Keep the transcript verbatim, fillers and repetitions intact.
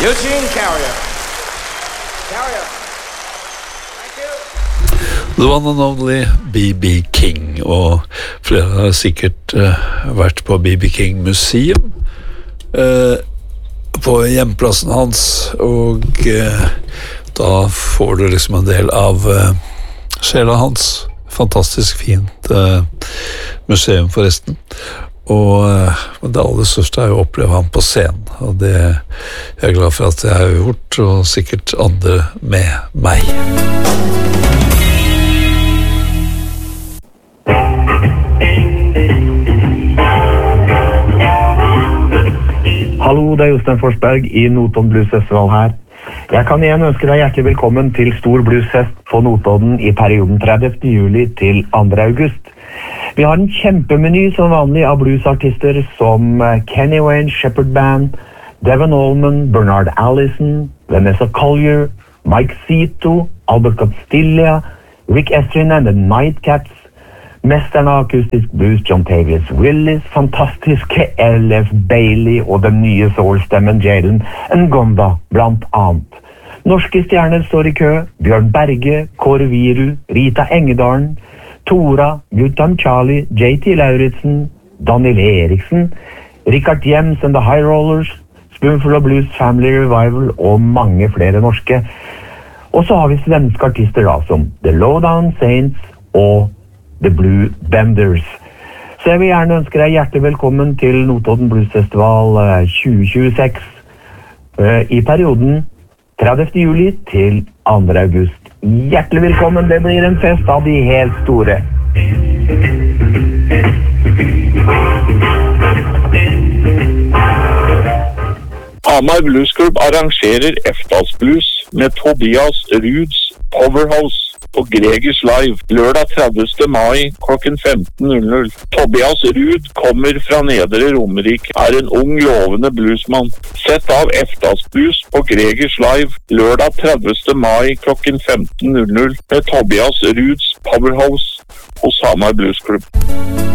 Eugene Carrier. Carrier. Thank you. The one and only B B King, og flere har sikkert uh, vært på B B King Museum uh, på hjemplassen hans, og uh, da får du liksom en del av uh, sjela hans. Fantastisk fint uh, museum forresten. Og uh, det aller største er jo å oppleve ham på scenen, og det er jeg glad for at jeg har gjort, og sikkert andre med meg. Hallo, det er Jostein Forsberg i Notodden Blues Festival her. Jeg kan igjen ønske deg hjertelig velkommen til Stor Bluesfest på Notodden i perioden tredivte juli til andre august. Vi har en kjempemeny som vanlig av bluesartister som Kenny Wayne Shepherd Band, Devon Allman, Bernard Allison, Vanessa Collier, Mike Zito, Albert Castilla, Rick Estrin and the Nightcats, mesteren av akustisk blues John Tavius Willis, fantastiske L F Bailey og den nye soul-stemmen Jalen Ngonda, blant annet. Norske stjerner står i kø: Bjørn Berge, Kåre Viru, Rita Engedalen, Tora, Guttam Charlie, J T Lauritsen, Daniel Eriksen, Richard Jems and the High Rollers, Spoonful of Blues Family Revival og mange flere norske. Og så har vi svenske artister da, som The Lowdown Saints og The Blue Benders. Så jeg vil gjerne ønske deg hjertelig velkommen til Notodden Blues Festival tjue tjueseks i perioden tredivte juli til andre august. Hjertelig velkommen, det blir en fest av de helt store. Hamar Blues Club arrangerer Eftas-blues med Tobias Ruds Powerhouse på Gregers Live lørdag tredivte mai klokken femten. Tobias Rud kommer fra Nedre Romerik, er en ung, lovende bluesmann. Sett av Eftas Blues på Gregers Live lørdag tredivte mai klokken femten med Tobias Ruds Powerhouse hos Hamar Blues Club.